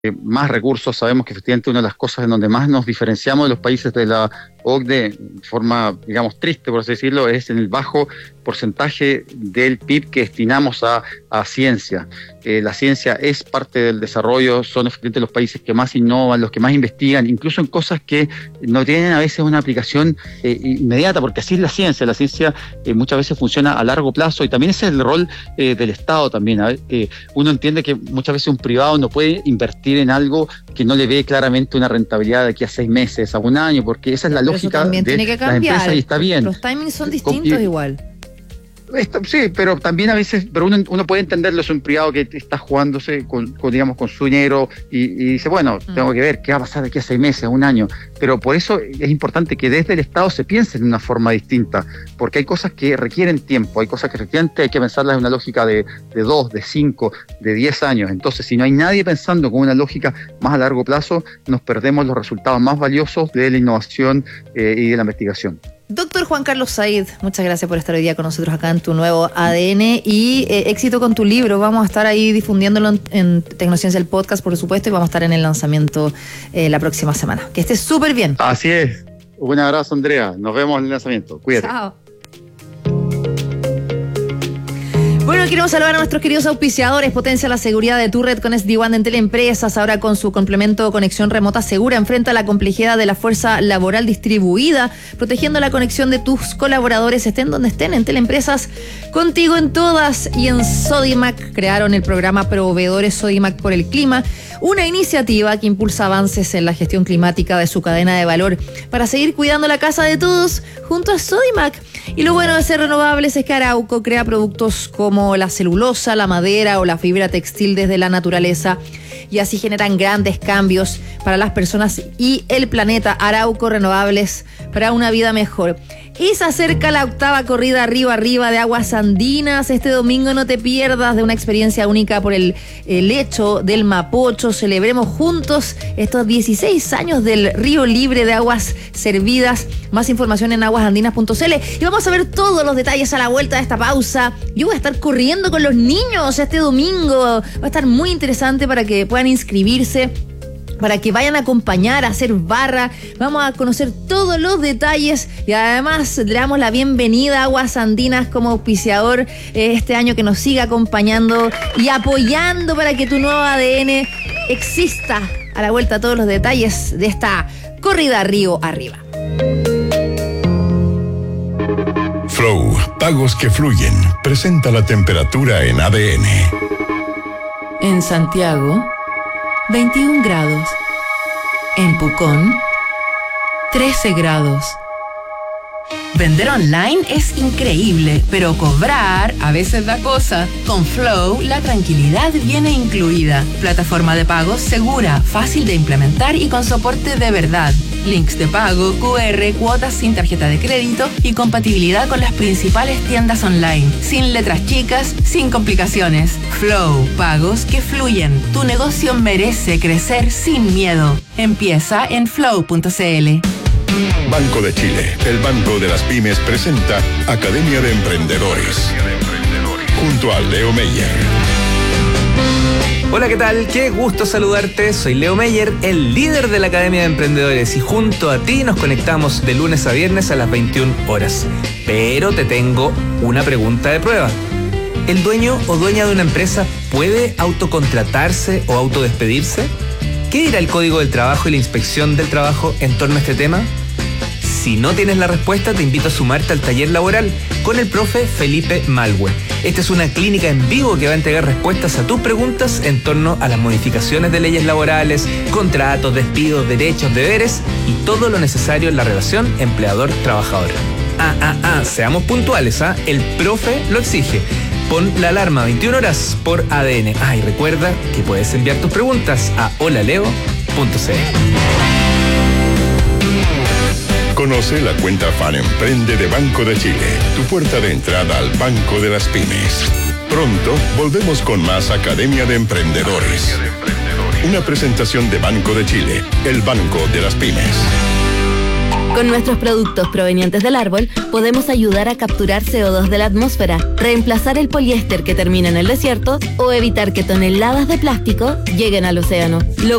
más recursos. Sabemos que efectivamente una de las cosas en donde más nos diferenciamos de los países de la OCDE, de forma, digamos, triste, por así decirlo, es en el bajo porcentaje del PIB que destinamos a ciencia. La ciencia es parte del desarrollo, son efectivamente los países que más innovan, los que más investigan, incluso en cosas que no tienen a veces una aplicación inmediata, porque así es la ciencia. La ciencia muchas veces funciona a largo plazo, y también ese es el rol del Estado también. Uno entiende que muchas veces un privado no puede invertir en algo que no le ve claramente una rentabilidad de aquí a 6 meses, a un año, porque esa es la lógica de las empresas, y está bien. Los timings son distintos igual. Sí, pero también a veces, pero uno puede entenderlo, es un privado que está jugándose con su dinero y dice, bueno, tengo que ver qué va a pasar de aquí a 6 meses, a un año. Pero por eso es importante que desde el Estado se piense de una forma distinta, porque hay cosas que requieren tiempo, hay cosas que efectivamente hay que pensarlas en una lógica de 2, de 5, de 10 años. Entonces, si no hay nadie pensando con una lógica más a largo plazo, nos perdemos los resultados más valiosos de la innovación y de la investigación. Doctor Juan Carlos Said, muchas gracias por estar hoy día con nosotros acá en Tu Nuevo ADN, y éxito con tu libro. Vamos a estar ahí difundiéndolo en Tecnociencia, el podcast, por supuesto, y vamos a estar en el lanzamiento la próxima semana. Que estés súper bien. Así es. Un abrazo, Andrea. Nos vemos en el lanzamiento. Cuídate. Chao. Bueno, queremos saludar a nuestros queridos auspiciadores. Potencia la seguridad de tu red con SD-WAN de Entel Empresas. Ahora con su complemento conexión remota segura, enfrenta la complejidad de la fuerza laboral distribuida, protegiendo la conexión de tus colaboradores, estén donde estén. Entel Empresas, contigo en todas. Y en Sodimac crearon el programa Proveedores Sodimac por el Clima, una iniciativa que impulsa avances en la gestión climática de su cadena de valor para seguir cuidando la casa de todos junto a Sodimac. Y lo bueno de ser renovables es que Arauco crea productos como la celulosa, la madera o la fibra textil desde la naturaleza, y así generan grandes cambios para las personas y el planeta. Arauco, renovables para una vida mejor. Y se acerca la 8ª corrida arriba de Aguas Andinas. Este domingo no te pierdas de una experiencia única por el lecho del Mapocho. Celebremos juntos estos 16 años del Río Libre de Aguas Servidas. Más información en aguasandinas.cl. Y vamos a ver todos los detalles a la vuelta de esta pausa. Yo voy a estar corriendo con los niños este domingo. Va a estar muy interesante para que puedan inscribirse, para que vayan a acompañar, a hacer barra. Vamos a conocer todos los detalles, y además le damos la bienvenida a Aguas Andinas como auspiciador este año, que nos siga acompañando y apoyando para que Tu Nuevo ADN exista. A la vuelta todos los detalles de esta corrida río arriba. Flow, pagos que fluyen, presenta la temperatura en ADN. En Santiago, 21 grados. En Pucón, 13 grados. Vender online es increíble, pero cobrar a veces da cosa. Con Flow, la tranquilidad viene incluida. Plataforma de pagos segura, fácil de implementar y con soporte de verdad. Links de pago, QR, cuotas sin tarjeta de crédito y compatibilidad con las principales tiendas online. Sin letras chicas, sin complicaciones. Flow, pagos que fluyen. Tu negocio merece crecer sin miedo. Empieza en flow.cl. Banco de Chile, el banco de las pymes, presenta Academia de Emprendedores, junto a Leo Meyer. Hola, ¿qué tal? Qué gusto saludarte. Soy Leo Meyer, el líder de la Academia de Emprendedores, y junto a ti nos conectamos de lunes a viernes a las 21 horas. Pero te tengo una pregunta de prueba. ¿El dueño o dueña de una empresa puede autocontratarse o autodespedirse? ¿Qué dirá el Código del Trabajo y la Inspección del Trabajo en torno a este tema? Si no tienes la respuesta, te invito a sumarte al taller laboral con el profe Felipe Malwe. Esta es una clínica en vivo que va a entregar respuestas a tus preguntas en torno a las modificaciones de leyes laborales, contratos, despidos, derechos, deberes y todo lo necesario en la relación empleador-trabajador. Seamos puntuales, el profe lo exige. Pon la alarma 21 horas por ADN. Y recuerda que puedes enviar tus preguntas a holaleo.cl. Conoce la cuenta Fan Emprende de Banco de Chile, tu puerta de entrada al Banco de las Pymes. Pronto volvemos con más Academia de Emprendedores. Una presentación de Banco de Chile, el Banco de las Pymes. Con nuestros productos provenientes del árbol, podemos ayudar a capturar CO2 de la atmósfera, reemplazar el poliéster que termina en el desierto o evitar que toneladas de plástico lleguen al océano.